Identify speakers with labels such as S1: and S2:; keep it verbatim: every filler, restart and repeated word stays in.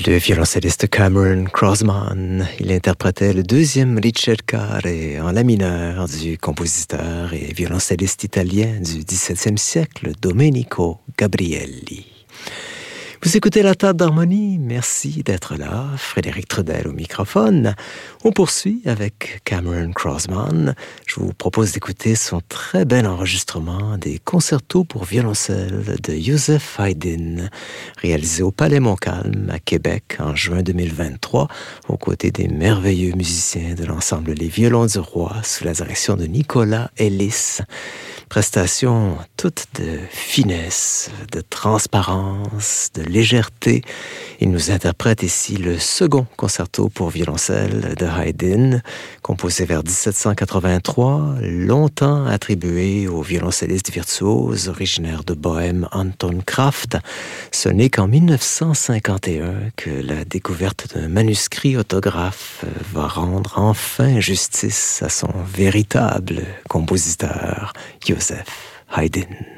S1: Le violoncelliste Cameron Crossman, il interprétait le deuxième ricercare en la mineur du compositeur et violoncelliste italien du dix-septième siècle, Domenico Gabrielli. Vous écoutez la table d'harmonie, merci d'être là. Frédéric Trudel au microphone. On poursuit avec Cameron Crossman. Je vous propose d'écouter son très bel enregistrement des concertos pour violoncelle de Joseph Haydn, réalisé au Palais Montcalm à Québec en juin deux mille vingt-trois, aux côtés des merveilleux musiciens de l'ensemble Les Violons du Roi, sous la direction de Nicolas Ellis. Prestation toute de finesse, de transparence, de légèreté. Il nous interprète ici le second concerto pour violoncelle de Haydn, composé vers dix-sept cent quatre-vingt-trois, longtemps attribué au violoncelliste virtuose originaire de Bohême Anton Kraft. Ce n'est qu'en dix-neuf cent cinquante et un que la découverte d'un manuscrit autographe va rendre enfin justice à son véritable compositeur, Joseph Haydn.